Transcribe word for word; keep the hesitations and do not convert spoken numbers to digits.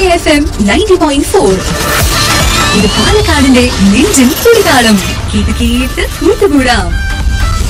ആശ്രയ F M ninety point four. ഇത് പാലക്കാടിന്റെ നെഞ്ചിൻ തുടിതാളം. കേട്ട് കേട്ട് കൂട്ടുകൂടാം.